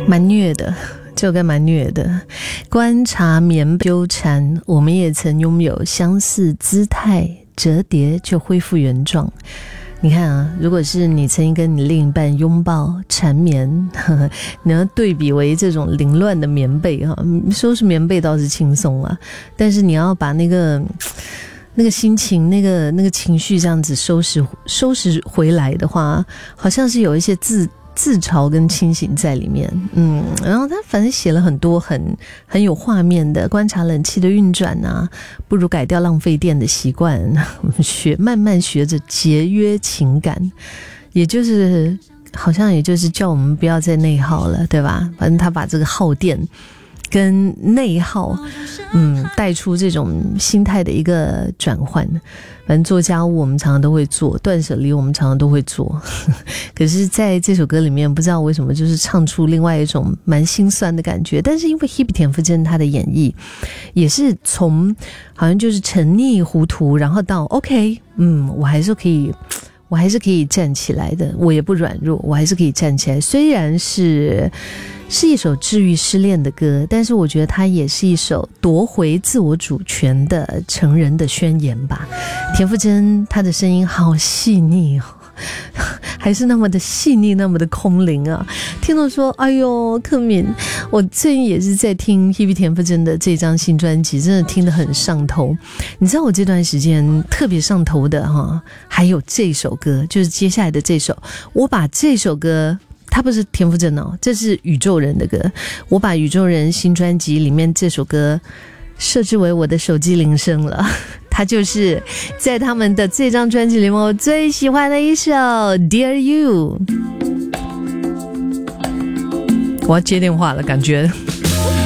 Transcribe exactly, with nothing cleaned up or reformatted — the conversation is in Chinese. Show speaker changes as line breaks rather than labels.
蛮虐的，这首歌蛮虐的。观察绵纠缠，我们也曾拥有相似姿态，折叠就恢复原状。你看啊，如果是你曾经跟你另一半拥抱缠绵，呵呵，你要对比为这种凌乱的棉被哈，收拾棉被倒是轻松啊，但是你要把那个那个心情、那个那个情绪这样子收拾收拾回来的话，好像是有一些自自嘲跟清醒在里面。嗯，然后他反正写了很多很很有画面的，观察冷气的运转啊，不如改掉浪费电的习惯，学慢慢学着节约情感，也就是好像也就是叫我们不要再内耗了，对吧？反正他把这个耗电跟内耗嗯，带出这种心态的一个转换。反正做家务我们常常都会做，断舍离我们常常都会做，可是在这首歌里面不知道为什么就是唱出另外一种蛮心酸的感觉。但是因为 Hebe 田馥甄他的演绎也是从好像就是沉溺糊涂，然后到 OK 嗯，我还是可以我还是可以站起来的，我也不软弱，我还是可以站起来。虽然是是一首治愈失恋的歌，但是我觉得它也是一首夺回自我主权的成人的宣言吧。田馥甄她的声音好细腻哦，还是那么的细腻，那么的空灵啊。听到说哎呦克敏，我最近也是在听 Hebe 田馥甄的这张新专辑，真的听得很上头。你知道我这段时间特别上头的哈，还有这首歌，就是接下来的这首。我把这首歌，它不是田馥甄哦，这是宇宙人的歌。我把宇宙人新专辑里面这首歌设置为我的手机铃声了，它就是在他们的这张专辑里面我最喜欢的一首 Dear You。 我要接电话了，感觉